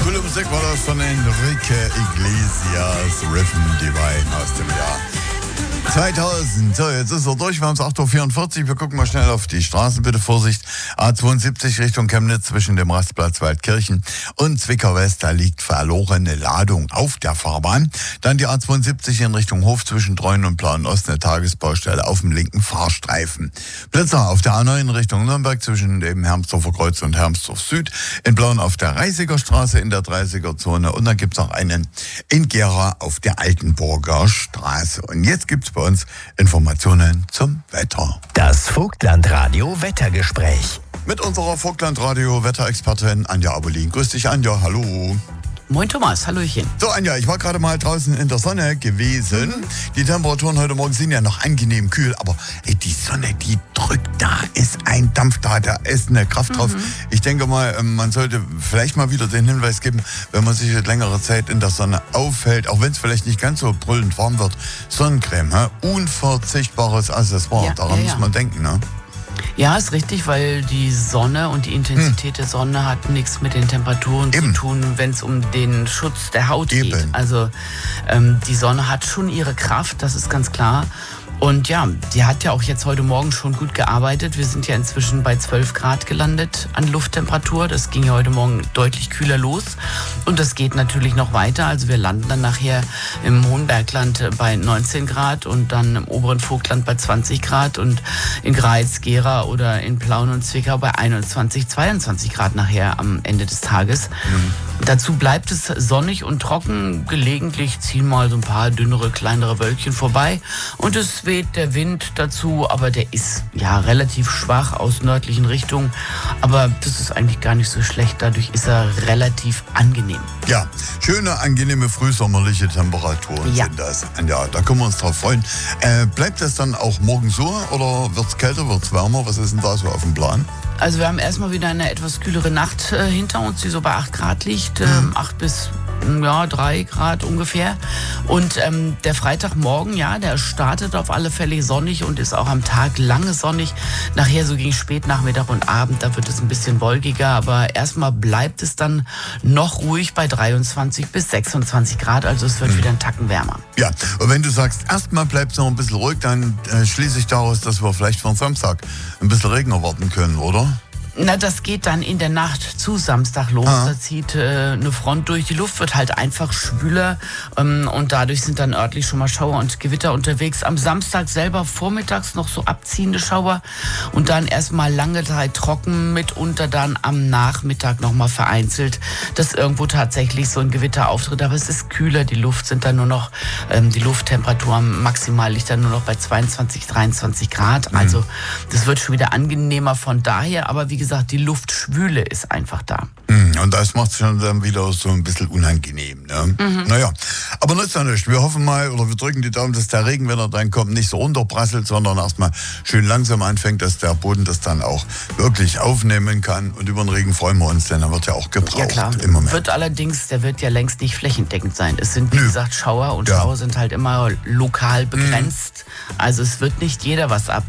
Coole Musik war das von Enrique Iglesias, Rhythm Divine aus dem Jahr 2000. So, jetzt ist er durch. Wir haben es 8.44 Uhr. Wir gucken mal schnell auf die Straßen. Bitte Vorsicht. A72 Richtung Chemnitz zwischen dem Rastplatz Waldkirchen und Zwickau West. Da liegt verlorene Ladung auf der Fahrbahn. Dann die A72 in Richtung Hof zwischen Treuen und Plauen Ost. Eine Tagesbaustelle auf dem linken Fahrstreifen. Blitzer auf der A9 in Richtung Nürnberg zwischen dem Hermsdorfer Kreuz und Hermsdorf Süd. In Plauen auf der Reisiger Straße in der 30er-Zone. Und dann gibt es noch einen in Gera auf der Altenburger Straße. Und jetzt gibt es bei uns Informationen zum Wetter. Das Vogtlandradio Wettergespräch. Mit unserer Vogtlandradio Wetterexpertin Anja Abolin. Grüß dich, Anja, hallo. Moin Thomas, hallöchen. So Anja, ich war gerade mal draußen in der Sonne gewesen. Die Temperaturen heute Morgen sind ja noch angenehm kühl, aber die Sonne, die drückt, da ist ein Dampf da ist eine Kraft drauf. Ich denke mal, man sollte vielleicht mal wieder den Hinweis geben, wenn man sich längere Zeit in der Sonne aufhält, auch wenn es vielleicht nicht ganz so brüllend warm wird, Sonnencreme, unverzichtbares Accessoire, Ja, daran muss man denken, ne? Ja, ist richtig, weil die Sonne und die Intensität der Sonne hat nichts mit den Temperaturen zu tun, wenn es um den Schutz der Haut geht. Also die Sonne hat schon ihre Kraft, das ist ganz klar. Und ja, die hat ja auch jetzt heute Morgen schon gut gearbeitet. Wir sind ja inzwischen bei 12 Grad gelandet an Lufttemperatur. Das ging ja heute Morgen deutlich kühler los. Und das geht natürlich noch weiter. Also wir landen dann nachher im Hohenbergland bei 19 Grad und dann im oberen Vogtland bei 20 Grad und in Greiz, Gera oder in Plauen und Zwickau bei 21, 22 Grad nachher am Ende des Tages. Dazu bleibt es sonnig und trocken. Gelegentlich ziehen mal so ein paar dünnere, kleinere Wölkchen vorbei. Und es weht der Wind dazu, aber der ist ja relativ schwach aus nördlichen Richtungen. Aber das ist eigentlich gar nicht so schlecht. Dadurch ist er relativ angenehm. Ja, schöne, angenehme, frühsommerliche Temperaturen sind das. Ja, da können wir uns drauf freuen. Bleibt das dann auch morgen so oder wird es kälter, wird es wärmer? Was ist denn da so auf dem Plan? Also wir haben erstmal wieder eine etwas kühlere Nacht hinter uns, die so bei 8 Grad liegt. 8 bis 3 Grad ungefähr. Und der Freitagmorgen, ja, der startet auf alle Fälle sonnig und ist auch am Tag lange sonnig. Nachher so gegen Spätnachmittag und Abend, da wird es ein bisschen wolkiger. Aber erstmal bleibt es dann noch ruhig bei 23 bis 26 Grad. Also es wird wieder ein Tacken wärmer. Ja, und wenn du sagst, erstmal bleibt es noch ein bisschen ruhig, dann schließe ich daraus, dass wir vielleicht von Samstag ein bisschen Regen erwarten können, oder? Na, das geht dann in der Nacht zu Samstag los. Da zieht eine Front durch. Die Luft wird halt einfach schwüler und dadurch sind dann örtlich schon mal Schauer und Gewitter unterwegs. Am Samstag selber vormittags noch so abziehende Schauer und dann erstmal lange Zeit trocken, mitunter dann am Nachmittag nochmal vereinzelt, dass irgendwo tatsächlich so ein Gewitter auftritt. Aber es ist kühler, die Luft sind dann nur noch, die Lufttemperatur maximal liegt dann nur noch bei 22, 23 Grad. Also das wird schon wieder angenehmer von daher, aber wie gesagt, die Luftschwüle ist einfach da. Und das macht es schon dann wieder so ein bisschen unangenehm. Ne? Naja, aber nützt ja nichts. Wir hoffen mal, oder wir drücken die Daumen, dass der Regen, wenn er dann kommt, nicht so runterprasselt, sondern erstmal schön langsam anfängt, dass der Boden das dann auch wirklich aufnehmen kann. Und über den Regen freuen wir uns, denn er wird ja auch gebraucht. Ja klar, im Moment. Der wird ja längst nicht flächendeckend sein. Es sind, wie gesagt, Schauer und Schauer sind halt immer lokal begrenzt. Also es wird nicht jeder was ab.